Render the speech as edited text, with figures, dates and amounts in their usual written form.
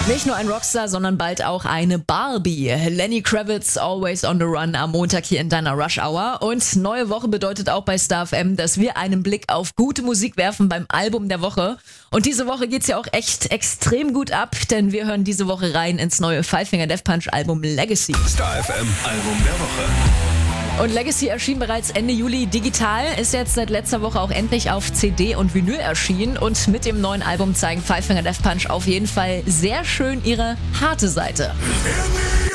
Nicht nur ein Rockstar, sondern bald auch eine Barbie. Lenny Kravitz, Always on the Run am Montag hier in deiner Rush Hour. Und neue Woche bedeutet auch bei Star FM, dass wir einen Blick auf gute Musik werfen beim Album der Woche. Und diese Woche geht's ja auch echt extrem gut ab, denn wir hören diese Woche rein ins neue Five Finger Death Punch Album Legacy. Star FM Album der Woche. Und Legacy erschien bereits Ende Juli digital, ist jetzt seit letzter Woche auch endlich auf CD und Vinyl erschienen. Und mit dem neuen Album zeigen Five Finger Death Punch auf jeden Fall sehr schön ihre harte Seite.